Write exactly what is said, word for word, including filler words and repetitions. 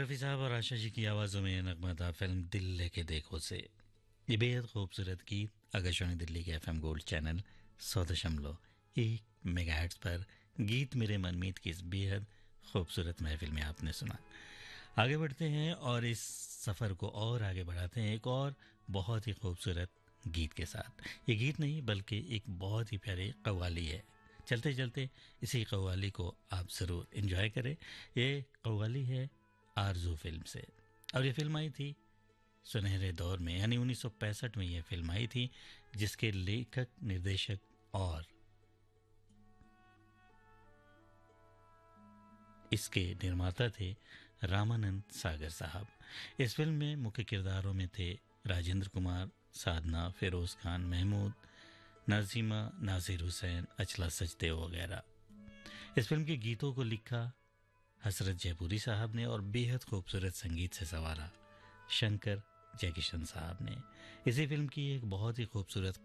रफ़ी साहब और आशा जी की आवाज़ों में नगमा था फिल्म दिल लेके देखो से। ये बेहद खूबसूरत गीत आकाशवाणी दिल्ली के एफएम गोल्ड चैनल सौ दशमलव एक मेगाहर्ट्ज़ पर गीत मेरे मनमीत की इस बेहद खूबसूरत महफिल में आपने सुना। आगे बढ़ते हैं और इस सफ़र को और आगे बढ़ाते हैं एक और बहुत ही खूबसूरत गीत के साथ। ये गीत नहीं बल्कि एक बहुत ही प्यारी कव्वाली है। चलते चलते इसी कव्वाली को आप ज़रूर एंजॉय करें। ये कव्वाली है आरज़ू फिल्म से और ये फिल्म आई थी सुनहरे दौर में, यानी उन्नीस सौ पैंसठ में ये फिल्म आई थी, जिसके लेखक निर्देशक और इसके निर्माता थे रामानंद सागर साहब। इस फिल्म में मुख्य किरदारों में थे राजेंद्र कुमार, साधना, फिरोज खान, महमूद, नाजिमा, नासिर हुसैन, अचला सचदेव वगैरह। इस फिल्म के गीतों को लिखा हसरत जयपुरी साहब ने और बेहद खूबसूरत संगीत से संवारा शंकर जयकिशन साहब ने। इसी फिल्म की एक बहुत ही खूबसूरत